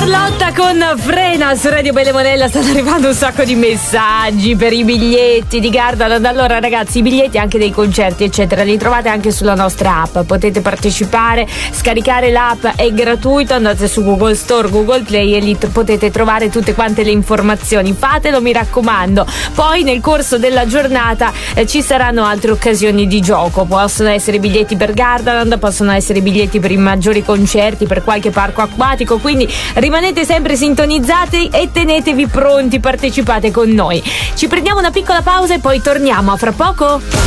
Carlotta con Frena su Radio Belle Monella. Stanno arrivando un sacco di messaggi per i biglietti di Gardaland. Allora ragazzi, i biglietti anche dei concerti eccetera li trovate anche sulla nostra app, potete partecipare, scaricare l'app, è gratuito, andate su Google Store, Google Play e lì potete trovare tutte quante le informazioni, fatelo mi raccomando. Poi nel corso della giornata ci saranno altre occasioni di gioco, possono essere biglietti per Gardaland, possono essere biglietti per i maggiori concerti, per qualche parco acquatico, quindi rimanete sempre sintonizzati e tenetevi pronti, partecipate con noi. Ci prendiamo una piccola pausa e poi torniamo a fra poco.